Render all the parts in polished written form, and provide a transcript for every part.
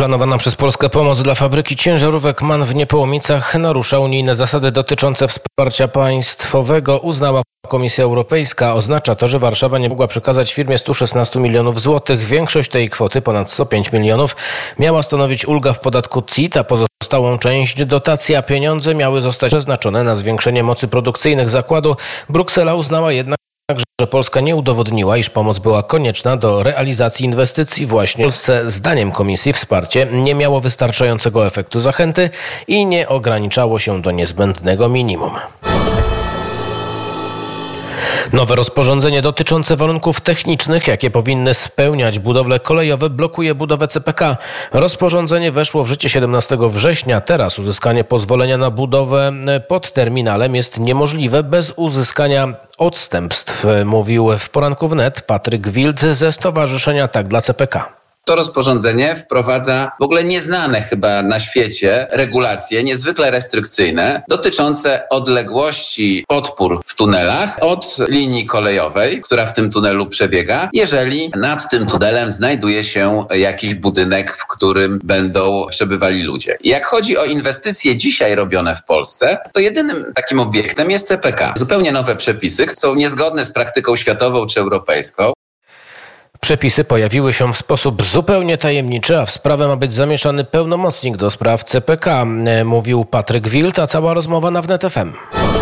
Planowana przez Polskę pomoc dla fabryki ciężarówek MAN w Niepołomicach narusza unijne zasady dotyczące wsparcia państwowego, uznała Komisja Europejska. Oznacza to, że Warszawa nie mogła przekazać firmie 116 milionów złotych. Większość tej kwoty, ponad 105 milionów, miała stanowić ulga w podatku CIT, a pozostałą część dotacja. Pieniądze miały zostać przeznaczone na zwiększenie mocy produkcyjnych zakładu. Bruksela uznała jednak, że Polska nie udowodniła, iż pomoc była konieczna do realizacji inwestycji. Właśnie w Polsce, zdaniem Komisji, wsparcie nie miało wystarczającego efektu zachęty i nie ograniczało się do niezbędnego minimum. Nowe rozporządzenie dotyczące warunków technicznych, jakie powinny spełniać budowle kolejowe, blokuje budowę CPK. Rozporządzenie weszło w życie 17 września. Teraz uzyskanie pozwolenia na budowę pod terminalem jest niemożliwe bez uzyskania odstępstw, mówił w Poranku Wnet Patryk Wild ze Stowarzyszenia Tak dla CPK. To rozporządzenie wprowadza w ogóle nieznane chyba na świecie regulacje niezwykle restrykcyjne dotyczące odległości podpór w tunelach od linii kolejowej, która w tym tunelu przebiega, jeżeli nad tym tunelem znajduje się jakiś budynek, w którym będą przebywali ludzie. I jak chodzi o inwestycje dzisiaj robione w Polsce, to jedynym takim obiektem jest CPK. Zupełnie nowe przepisy są niezgodne z praktyką światową czy europejską. Przepisy pojawiły się w sposób zupełnie tajemniczy, a w sprawę ma być zamieszany pełnomocnik do spraw CPK, mówił Patryk Wild, a cała rozmowa na Wnet FM.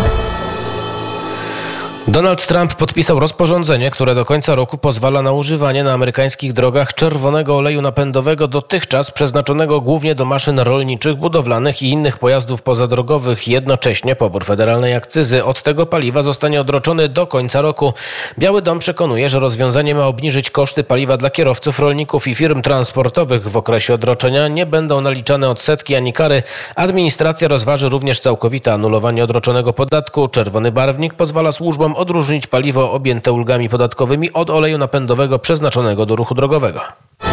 Donald Trump podpisał rozporządzenie, które do końca roku pozwala na używanie na amerykańskich drogach czerwonego oleju napędowego, dotychczas przeznaczonego głównie do maszyn rolniczych, budowlanych i innych pojazdów pozadrogowych. Jednocześnie pobór federalnej akcyzy od tego paliwa zostanie odroczony do końca roku. Biały Dom przekonuje, że rozwiązanie ma obniżyć koszty paliwa dla kierowców, rolników i firm transportowych. W okresie odroczenia nie będą naliczane odsetki ani kary. Administracja rozważy również całkowite anulowanie odroczonego podatku. Czerwony barwnik pozwala służbom odróżnić paliwo objęte ulgami podatkowymi od oleju napędowego przeznaczonego do ruchu drogowego.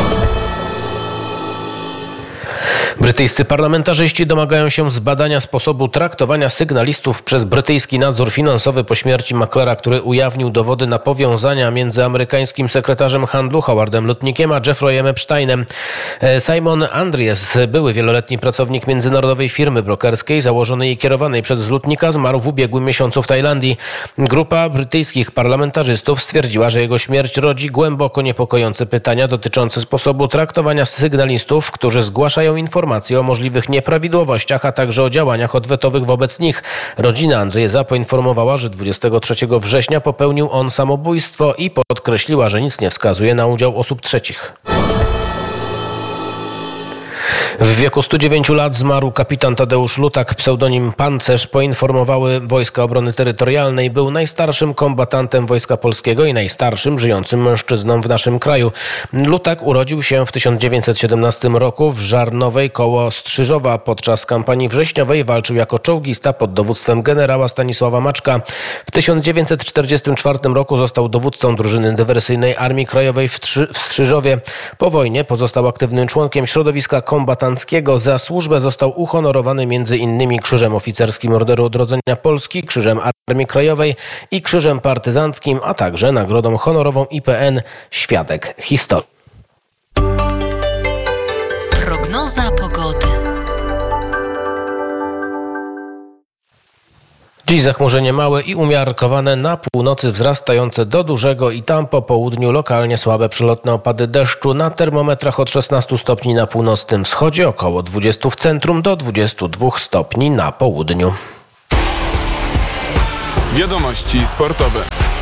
Brytyjscy parlamentarzyści domagają się zbadania sposobu traktowania sygnalistów przez brytyjski nadzór finansowy po śmierci maklera, który ujawnił dowody na powiązania między amerykańskim sekretarzem handlu Howardem Lutnickiem a Jeffreyem Epsteinem. Simon Andries, były wieloletni pracownik międzynarodowej firmy brokerskiej założonej i kierowanej przez Lutnicka, zmarł w ubiegłym miesiącu w Tajlandii. Grupa brytyjskich parlamentarzystów stwierdziła, że jego śmierć rodzi głęboko niepokojące pytania dotyczące sposobu traktowania sygnalistów, którzy zgłaszają informacje o możliwych nieprawidłowościach, a także o działaniach odwetowych wobec nich. Rodzina Andriesa poinformowała, że 23 września popełnił on samobójstwo i podkreśliła, że nic nie wskazuje na udział osób trzecich. W wieku 109 lat zmarł kapitan Tadeusz Lutak, pseudonim Pancerz, poinformowały Wojska Obrony Terytorialnej. Był najstarszym kombatantem Wojska Polskiego i najstarszym żyjącym mężczyzną w naszym kraju. Lutak urodził się w 1917 roku w Żarnowej koło Strzyżowa. Podczas kampanii wrześniowej walczył jako czołgista pod dowództwem generała Stanisława Maczka. W 1944 roku został dowódcą drużyny dywersyjnej Armii Krajowej w Strzyżowie. Po wojnie pozostał aktywnym członkiem środowiska kombatanckiego. Za służbę został uhonorowany m.in. Krzyżem Oficerskim Orderu Odrodzenia Polski, Krzyżem Armii Krajowej i Krzyżem Partyzanckim, a także Nagrodą Honorową IPN Świadek Historii. Prognoza pogody. Dziś zachmurzenie małe i umiarkowane, na północy wzrastające do dużego i tam po południu lokalnie słabe przelotne opady deszczu. Na termometrach od 16 stopni na północnym wschodzie, około 20 w centrum, do 22 stopni na południu. Wiadomości sportowe.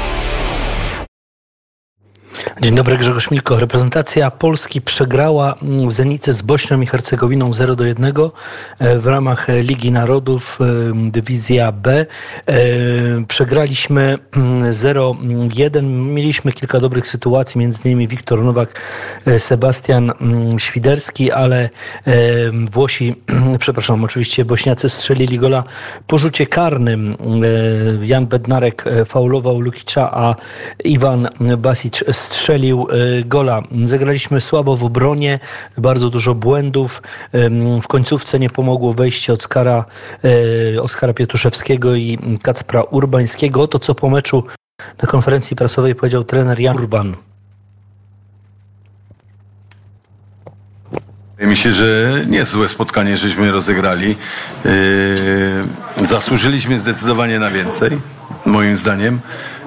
Dzień dobry, Grzegorz Milko. Reprezentacja Polski przegrała w Zenicie z Bośnią i Hercegowiną 0-1 w ramach Ligi Narodów, dywizja B. Przegraliśmy 0-1. Mieliśmy kilka dobrych sytuacji, między innymi Wiktor Nowak, Sebastian Świderski, ale oczywiście Bośniacy strzelili gola po rzucie karnym. Jan Bednarek faulował Lukicza, a Iwan Basic strzelił gola. Zagraliśmy słabo w obronie, bardzo dużo błędów. W końcówce nie pomogło wejście Oskara Pietuszewskiego i Kacpra Urbańskiego. Oto co po meczu na konferencji prasowej powiedział trener Jan Urban. Myślę, że niezłe spotkanie żeśmy rozegrali. Zasłużyliśmy zdecydowanie na więcej, moim zdaniem.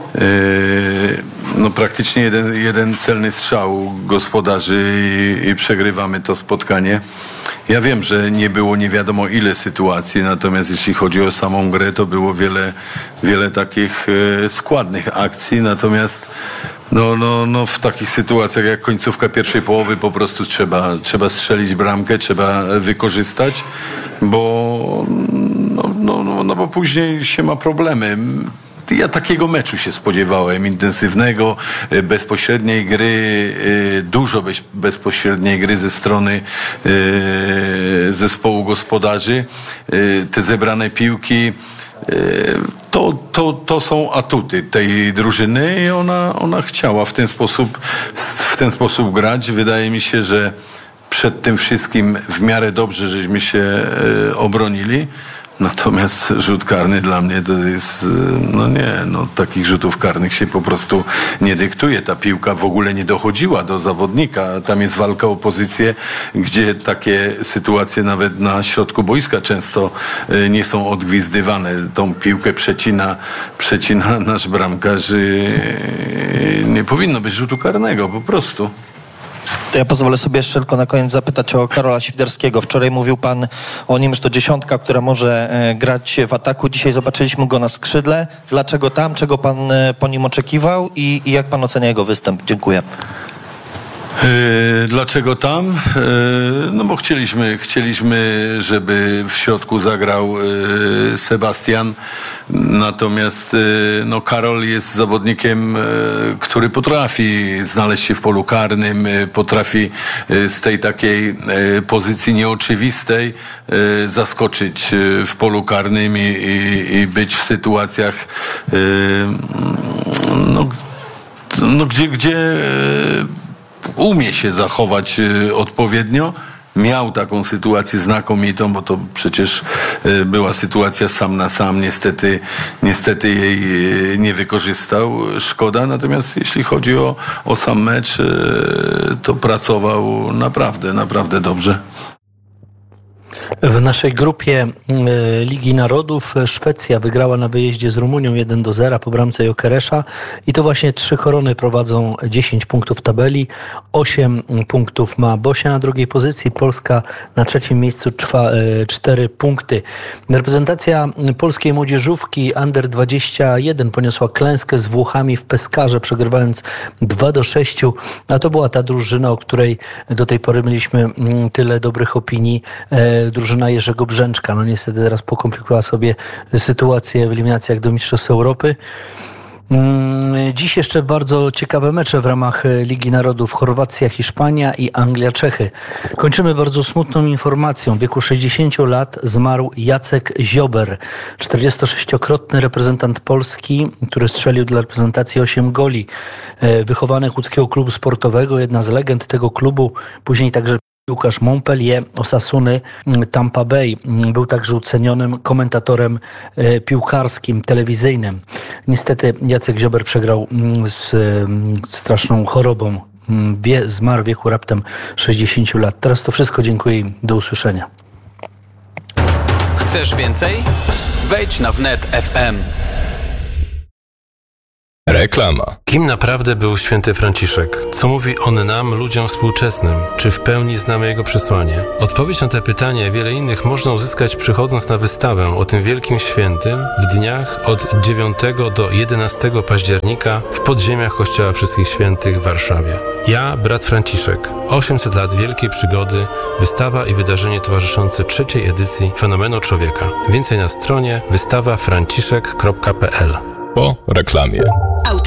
No praktycznie jeden celny strzał gospodarzy i przegrywamy to spotkanie. Ja wiem, że nie było nie wiadomo ile sytuacji, natomiast jeśli chodzi o samą grę, to było wiele takich składnych akcji, natomiast no w takich sytuacjach jak końcówka pierwszej połowy po prostu trzeba strzelić bramkę, trzeba wykorzystać, bo bo później się ma problemy. Ja takiego meczu się spodziewałem, intensywnego, bezpośredniej gry, dużo bezpośredniej gry ze strony zespołu gospodarzy. Te zebrane piłki, to są atuty tej drużyny i ona chciała w ten sposób grać. Wydaje mi się, że przed tym wszystkim w miarę dobrze żeśmy się obronili. Natomiast rzut karny dla mnie to jest, takich rzutów karnych się po prostu nie dyktuje. Ta piłka w ogóle nie dochodziła do zawodnika. Tam jest walka o pozycję, gdzie takie sytuacje nawet na środku boiska często nie są odgwizdywane. Tą piłkę przecina nasz bramkarz. Nie powinno być rzutu karnego po prostu. To ja pozwolę sobie jeszcze tylko na koniec zapytać o Karola Świderskiego. Wczoraj mówił pan o nim, że to dziesiątka, która może grać w ataku. Dzisiaj zobaczyliśmy go na skrzydle. Dlaczego tam? Czego pan po nim oczekiwał? I jak pan ocenia jego występ? Dziękuję. Dlaczego tam? No bo chcieliśmy, żeby w środku zagrał Sebastian. Natomiast Karol jest zawodnikiem, który potrafi znaleźć się w polu karnym, potrafi z tej takiej pozycji nieoczywistej zaskoczyć w polu karnym i być w sytuacjach gdzie umie się zachować odpowiednio. Miał taką sytuację znakomitą, bo to przecież była sytuacja sam na sam. Niestety jej nie wykorzystał. Szkoda. Natomiast jeśli chodzi o sam mecz, to pracował naprawdę dobrze. W naszej grupie Ligi Narodów Szwecja wygrała na wyjeździe z Rumunią 1-0 po bramce Jokeresza i to właśnie 3 Korony prowadzą 10 punktów w tabeli, 8 punktów ma Bosia na drugiej pozycji, Polska na trzecim miejscu 4 punkty. Reprezentacja polskiej młodzieżówki Under 21 poniosła klęskę z Włochami w Peskarze, przegrywając 2-6, a to była ta drużyna, o której do tej pory mieliśmy tyle dobrych opinii, drużyna Jerzego Brzęczka. No niestety teraz pokomplikowała sobie sytuację w eliminacjach do Mistrzostw Europy. Dziś jeszcze bardzo ciekawe mecze w ramach Ligi Narodów. Chorwacja, Hiszpania i Anglia, Czechy. Kończymy bardzo smutną informacją. W wieku 60 lat zmarł Jacek Ziober, 46-krotny reprezentant Polski, który strzelił dla reprezentacji 8 goli. Wychowanek łódzkiego klubu sportowego, jedna z legend tego klubu, później także piłkarz Montpellier, Osasuny, Tampa Bay. Był także ucenionym komentatorem piłkarskim, telewizyjnym. Niestety Jacek Ziober przegrał z straszną chorobą. Zmarł w wieku raptem 60 lat. Teraz to wszystko. Dziękuję i do usłyszenia. Chcesz więcej? Wejdź na wnet FM. Reklama. Kim naprawdę był święty Franciszek? Co mówi on nam, ludziom współczesnym? Czy w pełni znamy jego przesłanie? Odpowiedź na te pytania i wiele innych można uzyskać przychodząc na wystawę o tym wielkim świętym w dniach od 9 do 11 października w podziemiach Kościoła Wszystkich Świętych w Warszawie. Ja, brat Franciszek. 800 lat wielkiej przygody, wystawa i wydarzenie towarzyszące 3. edycji Fenomenu Człowieka. Więcej na stronie wystawafranciszek.pl. Po reklamie.